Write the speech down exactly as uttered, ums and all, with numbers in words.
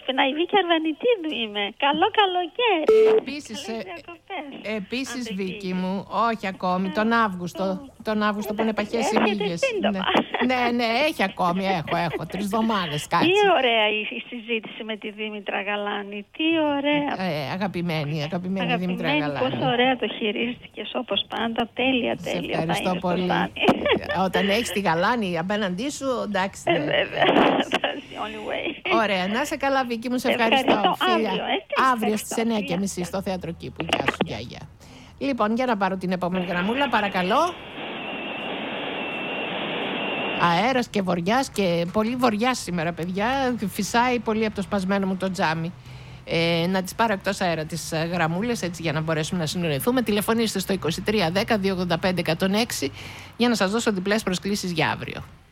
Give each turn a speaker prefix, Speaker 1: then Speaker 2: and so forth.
Speaker 1: Ναϊβίκη Αρβανιτίδου είμαι. Καλό καλοκαίρι.
Speaker 2: Επίσης, ε, επίσης Βίκη μου, όχι ακόμη, τον Αύγουστο. Τον Αύγουστο που είναι παχές οι μύγες. Ναι. ναι, ναι, έχει ακόμη, έχω, έχω. Τρεις εβδομάδες κάτσε.
Speaker 1: Τι ωραία η, η συζήτηση με τη Δήμητρα Γαλάνη. Τι ωραία.
Speaker 2: Ε, αγαπημένη, αγαπημένη, αγαπημένη Δήμητρα Γαλάνη.
Speaker 1: Πόσο ωραία το χειρίστηκες όπως πάντα. Τέλεια, τέλεια.
Speaker 2: Σε ευχαριστώ πολύ. Όταν έχεις τη Γαλάνη απέναντί σου, εντάξει.
Speaker 1: Ε, βέβαια.
Speaker 2: Ωραία, να σε καλά Βίκη μου, σε ευχαριστώ.
Speaker 1: ευχαριστώ.
Speaker 2: Φίλια.
Speaker 1: Αύριο, ε,
Speaker 2: Αύριο στις εννιά και μισή στο Θέατρο Κήπου. Γεια σου, γεια, γεια. Λοιπόν, για να πάρω την επόμενη γραμμούλα, παρακαλώ. Αέρας και βοριάς και πολύ βοριάς σήμερα, παιδιά. Φυσάει πολύ από το σπασμένο μου το τζάμι. Ε, να τις πάρω εκτός αέρα τις γραμμούλες, έτσι για να μπορέσουμε να συνοηθούμε. Τηλεφωνήστε στο είκοσι τρία δέκα δύο ογδόντα πέντε εκατόν έξι για να σας δώσω διπλές προσκλήσεις για αύριο.